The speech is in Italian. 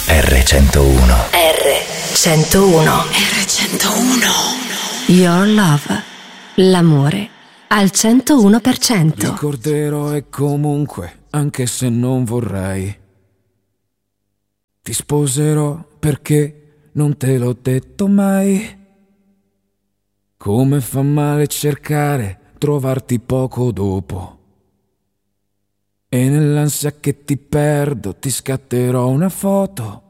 R101. R101. R101. Your love. L'amore al 101%. Ricorderò e comunque, anche se non vorrei, ti sposerò perché non te l'ho detto mai. Come fa male cercare, trovarti poco dopo. E nell'ansia che ti perdo ti scatterò una foto